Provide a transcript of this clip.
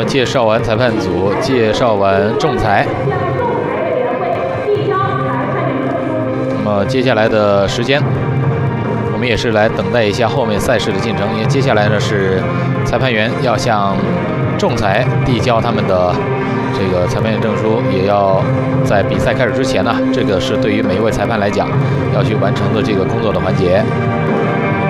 么介绍完裁判组，介绍完仲裁，那么接下来的时间，我们也是来等待一下后面赛事的进程。因为接下来呢是裁判员要向仲裁递交他们的这个裁判员证书，也要在比赛开始之前呢，这个是对于每一位裁判来讲要去完成的这个工作的环节。